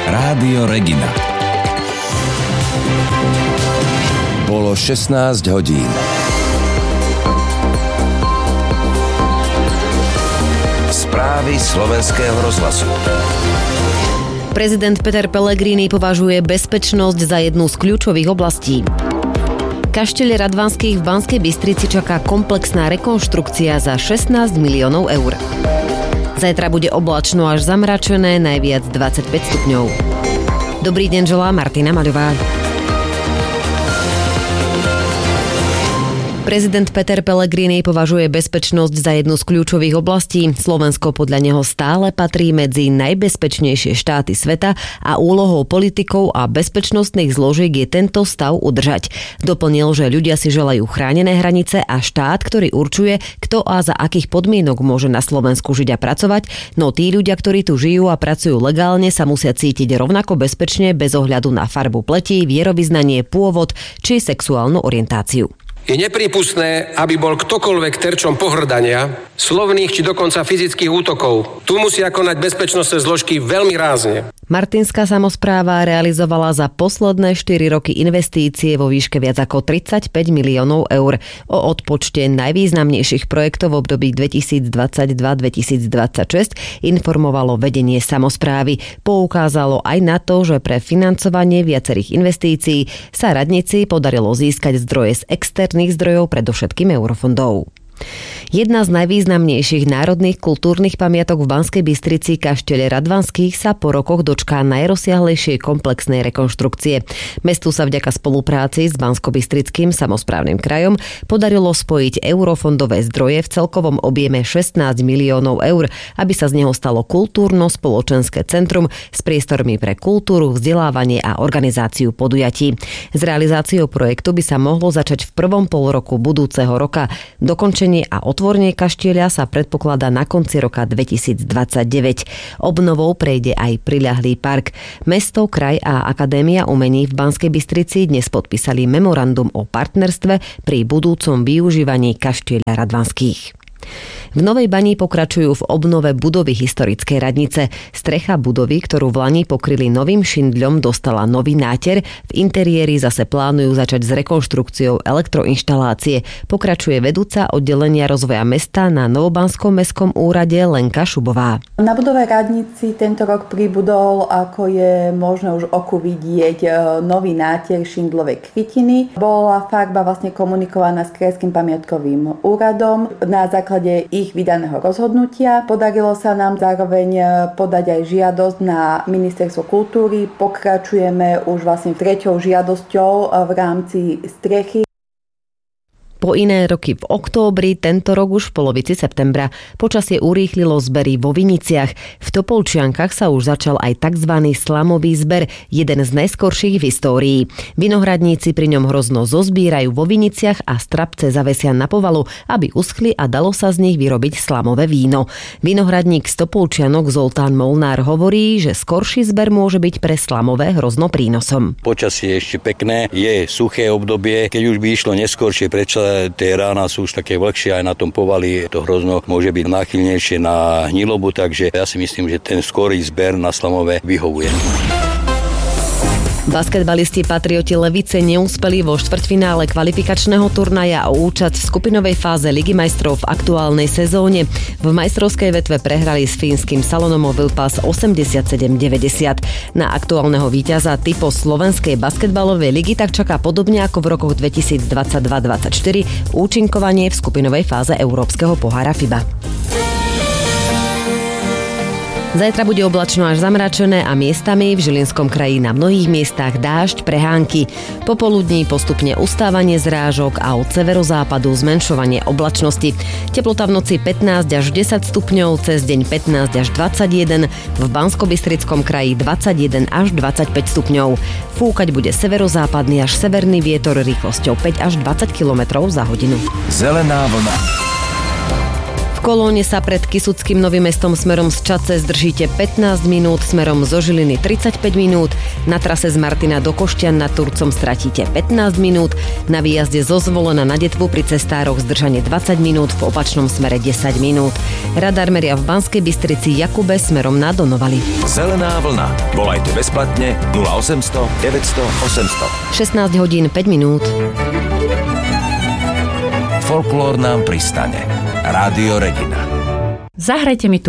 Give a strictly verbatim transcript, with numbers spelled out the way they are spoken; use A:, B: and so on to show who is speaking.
A: Rádio Regina. Bolo šestnásť hodín. Správy slovenského rozhlasu.
B: Prezident Peter Pellegrini považuje bezpečnosť za jednu z kľúčových oblastí. Kašteľ Radvanských v Banskej Bystrici čaká komplexná rekonštrukcia za šestnásť miliónov eur. Zajtra bude oblačno až zamračené, najviac dvadsaťpäť stupňov. Dobrý deň, želá Martina Maľová. Prezident Peter Pellegrini považuje bezpečnosť za jednu z kľúčových oblastí. Slovensko podľa neho stále patrí medzi najbezpečnejšie štáty sveta a úlohou politikov a bezpečnostných zložiek je tento stav udržať. Doplnil, že ľudia si želajú chránené hranice a štát, ktorý určuje, kto a za akých podmienok môže na Slovensku žiť a pracovať, no tí ľudia, ktorí tu žijú a pracujú legálne, sa musia cítiť rovnako bezpečne bez ohľadu na farbu pleti, vierovyznanie, pôvod či sexuálnu orientáciu.
C: Je neprípustné, aby bol ktokoľvek terčom pohŕdania, slovných či dokonca fyzických útokov. Tu musia konať bezpečnostné zložky veľmi rázne.
B: Martinská samospráva realizovala za posledné štyri roky investície vo výške viac ako tridsaťpäť miliónov eur. O odpočte najvýznamnejších projektov v období dvetisícdvadsaťdva dvetisícdvadsaťšesť informovalo vedenie samosprávy. Poukázalo aj na to, že pre financovanie viacerých investícií sa radnici podarilo získať zdroje z externých zdrojov, predovšetkým eurofondov. Jedna z najvýznamnejších národných kultúrnych pamiatok v Banskej Bystrici, kašteľ Radvanských, sa po rokoch dočká najrozsiahlejšej komplexnej rekonštrukcie. Mestu sa vďaka spolupráci s Banskobystrickým samosprávnym krajom podarilo spojiť eurofondové zdroje v celkovom objeme šestnásť miliónov eur, aby sa z neho stalo kultúrno-spoločenské centrum s priestormi pre kultúru, vzdelávanie a organizáciu podujatí. S realizáciou projektu by sa mohlo začať v prvom polroku budúceho roka. Dokončenie a otvorenie kaštieľa sa predpokladá na konci roka dvetisícdvadsaťdeväť. Obnovou prejde aj priľahlý park. Mesto, kraj a Akadémia umení v Banskej Bystrici dnes podpísali memorandum o partnerstve pri budúcom využívaní kaštieľa Radvanských. V Novej Bani pokračujú v obnove budovy historickej radnice. Strecha budovy, ktorú v lani pokryli novým šindľom, dostala nový náter. V interiéri zase plánujú začať s rekonštrukciou elektroinštalácie. Pokračuje vedúca oddelenia rozvoja mesta na Novobanskom mestskom úrade Lenka Šubová.
D: Na budove radnici tento rok pribudol, ako je možno už oku vidieť, nový náter šindlovej krytiny. Bola farba vlastne komunikovaná s Krajským pamiatkovým úradom na základe ich vydaného rozhodnutia. Podarilo sa nám zároveň podať aj žiadosť na Ministerstvo kultúry. Pokračujeme už vlastne treťou žiadosťou v rámci strechy.
B: Po iné roky v októbri, tento rok už v polovici septembra. Počasie urýchlilo zbery vo viniciach. V Topolčiankach sa už začal aj tzv. Slamový zber, jeden z najskorších v histórii. Vinohradníci pri ňom hrozno zozbírajú vo viniciach a strapce zavesia na povalu, aby uschli a dalo sa z nich vyrobiť slamové víno. Vinohradník z Topolčianok Zoltán Molnár hovorí, že skorší zber môže byť pre slamové hrozno prínosom.
E: Počasie je ešte pekné, je suché obdobie, keď už by išlo neskoršie, prečo tie rána sú už také vlhšie, aj na tom povali to hrozno môže byť náchylnejšie na hnilobu, takže ja si myslím, že ten skorý zber na slamové vyhovuje.
B: Basketbalisti Patrioti Levice neúspeli vo štvrťfinále kvalifikačného turnaja o účasť v skupinovej fáze Ligy majstrov v aktuálnej sezóne. V majstrovskej vetve prehrali s fínskym Salonom Vilpas osemdesiatsedem deväťdesiat. Na aktuálneho víťaza typu slovenskej basketbalovej ligy tak čaká podobne ako v rokoch dvetisícdvadsaťdva dvadsaťštyri účinkovanie v skupinovej fáze Európskeho pohára FIBA. Zajtra bude oblačno až zamračené a miestami v Žilinskom kraji na mnohých miestach dážď, prehánky. Popoludní postupne ustávanie zrážok a od severozápadu zmenšovanie oblačnosti. Teplota v noci pätnásť až desať stupňov, cez deň pätnásť až dvadsaťjeden, v Banskobystrickom kraji dvadsaťjeden až dvadsaťpäť stupňov. Fúkať bude severozápadný až severný vietor rýchlosťou päť až dvadsať kilometrov za hodinu.
A: Zelená vlna.
B: V kolóne sa pred Kysuckým Novým Mestom smerom z Čace zdržíte pätnásť minút, smerom zo Žiliny tridsaťpäť minút, na trase z Martina do Košťan nad Turcom stratíte pätnásť minút, na výjazde zo Zvolena na Detvu pri cestároch zdržanie dvadsať minút, v opačnom smere desať minút. Radar meria v Banskej Bystrici Jakube smerom na Donovali.
A: Zelená vlna. Volajte bezplatne nula osemsto deväťsto osemsto.
B: šestnásť hodín päť minút.
A: Folklór nám pristane. Rádio Regina.
F: Zahrajte mi tu